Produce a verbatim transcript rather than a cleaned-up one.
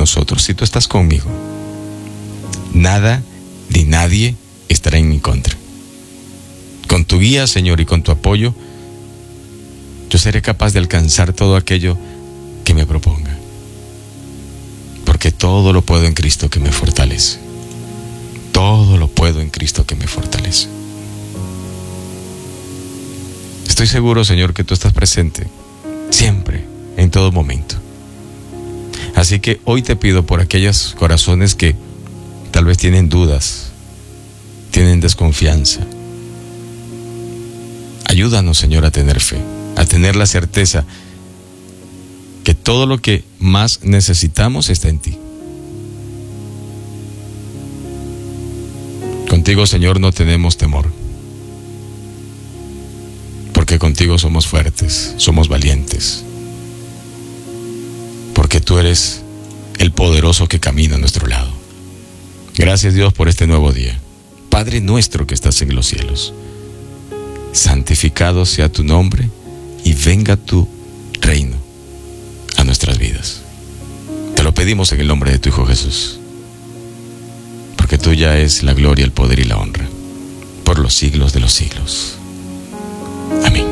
nosotros, si tú estás conmigo, nada ni nadie estará en mi contra. Con tu guía, Señor, y con tu apoyo, yo seré capaz de alcanzar todo aquello que me proponga. Porque todo lo puedo en Cristo que me fortalece. Todo lo puedo en Cristo que me fortalece. Estoy seguro, Señor, que tú estás presente siempre, en todo momento. Así que hoy te pido por aquellos corazones que tal vez tienen dudas, tienen desconfianza. Ayúdanos, Señor, a tener fe, a tener la certeza que todo lo que más necesitamos está en ti. Contigo, Señor, no tenemos temor, porque contigo somos fuertes, somos valientes, porque tú eres el poderoso que camina a nuestro lado. Gracias, Dios, por este nuevo día. Padre nuestro que estás en los cielos, santificado sea tu nombre y venga tu reino a nuestras vidas. Te lo pedimos en el nombre de tu Hijo Jesús, porque tuya es la gloria, el poder y la honra, por los siglos de los siglos. Amén.